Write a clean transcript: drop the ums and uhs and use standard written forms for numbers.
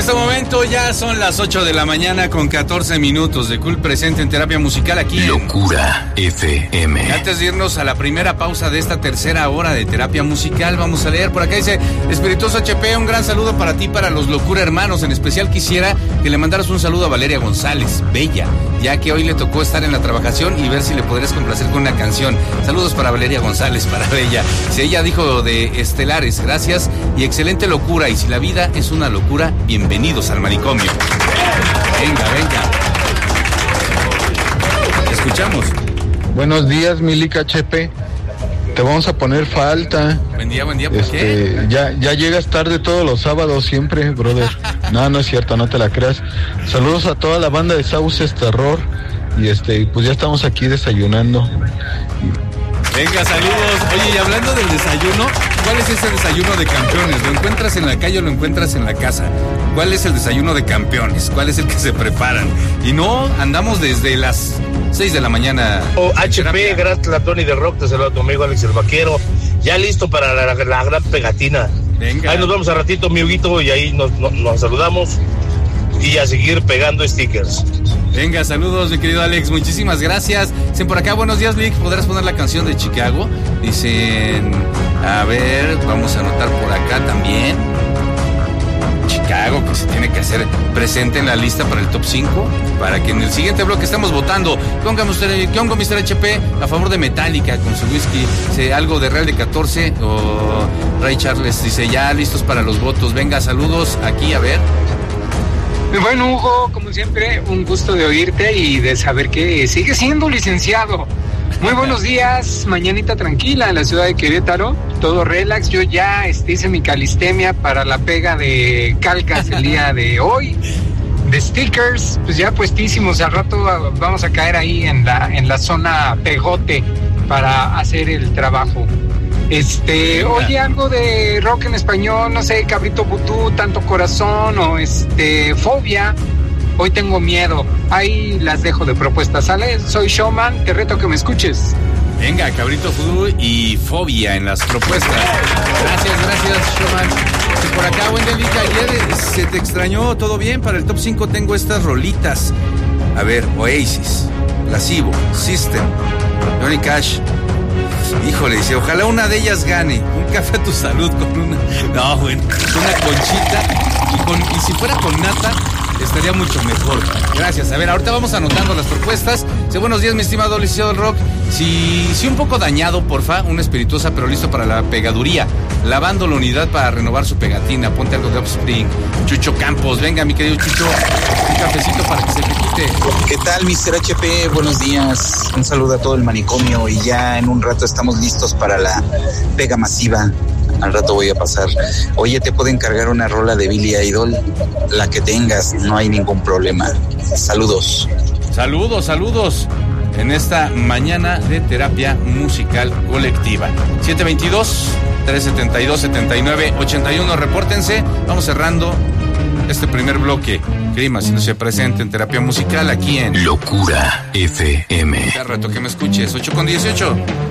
este momento ya son las 8 de la mañana con 14 minutos de Cool presente en Terapia Musical aquí en Locura FM. Antes de irnos a la primera pausa de esta tercera hora de Terapia Musical, vamos a leer por acá, dice Espirituoso HP, un gran saludo para ti, para los Locura Hermanos. En especial quisiera que le mandaras un saludo a Valeria González, Bella, ya que hoy le tocó estar en la trabajación y ver si le podrías complacer con una canción. Saludos para Valeria González, para Bella. Si ella dijo de Estelares, gracias y excelente locura. Y si la vida es una locura, bienvenidos al manicomio. Venga. Escuchamos. Buenos días, Milica HP. Te vamos a poner falta. Buen día, ¿por qué? Ya llegas tarde todos los sábados siempre, brother. No es cierto, no te la creas. Saludos a toda la banda de Sauces Terror. Y pues ya estamos aquí desayunando. Venga, saludos. Oye, y hablando del desayuno, ¿cuál es ese desayuno de campeones? ¿Lo encuentras en la calle o lo encuentras en la casa? ¿Cuál es el desayuno de campeones? ¿Cuál es el que se preparan? Y no andamos desde las 6 de la mañana. HP, gracias a Tony de Rock, te saluda a tu amigo Alex el Vaquero. Ya listo para la gran pegatina. Venga. Ahí nos vemos a ratito, mi Huguito, y ahí nos saludamos. Y a seguir pegando stickers. Venga, saludos, mi querido Alex, muchísimas gracias. Dicen por acá, buenos días, Lick, ¿podrás poner la canción de Chicago? Dicen, a ver, vamos a anotar por acá también. Chicago, que se tiene que hacer presente en la lista para el top 5, para que en el siguiente bloque estemos votando. ¿Qué onda, Mr. HP? A favor de Metallica con su whisky. Dice algo de Real de 14 o Ray Charles. Dice, ya listos para los votos. Venga, saludos aquí, a ver. Bueno, Hugo, como siempre, un gusto de oírte y de saber que sigues siendo licenciado. Muy buenos días, mañanita tranquila en la ciudad de Querétaro, todo relax. Yo ya hice mi calistemia para la pega de calcas el día de hoy, de stickers, pues ya puestísimos. Al rato vamos a caer ahí en la zona pegote para hacer el trabajo. Oye, algo de rock en español, no sé, Cabrito Vudú, Tanto Corazón o Fobia. Hoy tengo miedo. Ahí las dejo de propuestas, ¿sale? Soy Showman, te reto que me escuches. Venga, Cabrito Vudú y Fobia en las propuestas. Gracias, Showman. Y por acá, Wendelita, ayer se te extrañó, ¿todo bien? Para el top 5 tengo estas rolitas. A ver, Oasis, Lascivo, System, Johnny Cash. Híjole, dice, ojalá una de ellas gane. Un café a tu salud con una... No, bueno, una conchita. Y si fuera con nata, estaría mucho mejor. Gracias. A ver, ahorita vamos anotando las propuestas. Dice, buenos días, mi estimado licenciado del rock. Si un poco dañado, porfa, una espirituosa, pero listo para la pegaduría. Lavando la unidad para renovar su pegatina. Ponte algo de Offspring. Chucho Campos, venga, mi querido Chucho. Un cafecito para que se te quite. ¿Qué tal, Mr. HP? Buenos días. Un saludo a todo el manicomio y ya en un rato estamos listos para la pega masiva. Al rato voy a pasar. Oye, te puedo encargar una rola de Billy Idol, la que tengas, no hay ningún problema. Saludos. Saludos en esta mañana de terapia musical colectiva. 722-372-7981, repórtense. Vamos cerrando este primer bloque. Clima, si no se presente en terapia musical aquí en Locura FM. Cada rato que me escuches, 8:18.